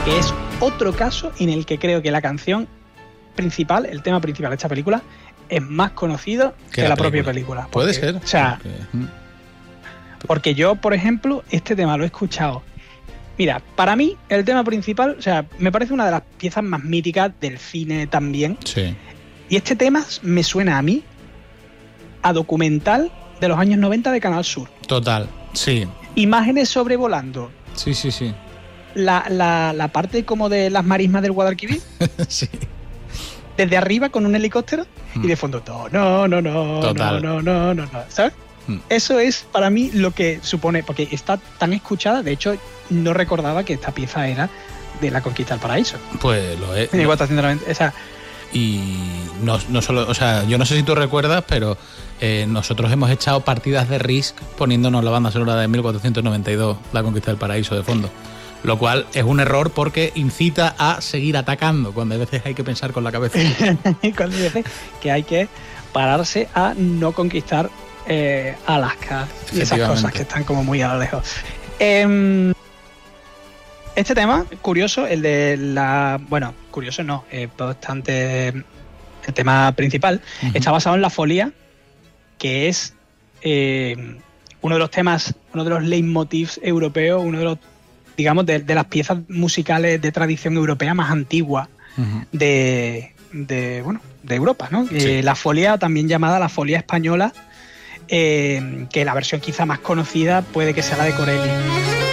que es otro caso en el que creo que la canción principal, el tema principal de esta película, es más conocido que la propia película. Puede ser. O sea, porque yo, por ejemplo, este tema lo he escuchado. Mira, para mí, el tema principal, o sea, me parece una de las piezas más míticas del cine también. Sí. Y este tema me suena a mí a documental de los años 90 de Canal Sur. Total, sí. Imágenes sobrevolando. Sí. La parte como de las marismas del Guadalquivir. Sí. Desde arriba con un helicóptero y de fondo no, ¿sabes? Eso es para mí lo que supone, porque está tan escuchada, de hecho no recordaba que esta pieza era de La Conquista del Paraíso. Pues lo es. En el 490, o sea, y no solo, o sea, yo no sé si tú recuerdas, pero nosotros hemos echado partidas de Risk poniéndonos la banda sonora de 1492, La Conquista del Paraíso, de fondo. Lo cual es un error porque incita a seguir atacando, cuando a veces hay que pensar con la cabeza. Cuando hay veces que hay que pararse a no conquistar Alaska y esas cosas que están como muy a lo lejos. Este tema, curioso, el de la... Bueno, curioso no, bastante... El tema principal está basado en la folía, que es uno de los temas, uno de los leitmotivs europeos, uno de los, digamos, de las piezas musicales de tradición europea más antigua de Europa, ¿no? Sí. La folía, también llamada la folía española, que la versión quizá más conocida puede que sea la de Corelli.